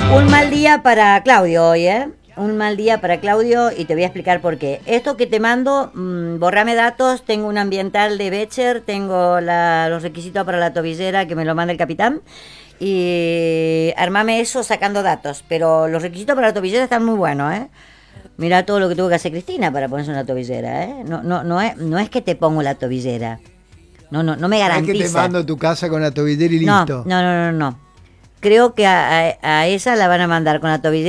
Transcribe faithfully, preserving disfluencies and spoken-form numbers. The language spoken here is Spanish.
Un mal día para Claudio hoy, ¿eh? Un mal día para Claudio y te voy a explicar por qué. Esto que te mando, mmm, borrame datos, tengo un ambiental de Becher, tengo la, los requisitos para la tobillera que me lo manda el capitán y armame eso sacando datos, pero los requisitos para la tobillera están muy buenos, ¿eh? Mira todo lo que tuvo que hacer Cristina para ponerse una tobillera, ¿eh? No, no, no es, no es que te pongo la tobillera, no, no, no me garantiza. No es que te mando a tu casa con la tobillera y listo. No, no, no, no, no. Creo que a, a, a esa la van a mandar con la tobillera.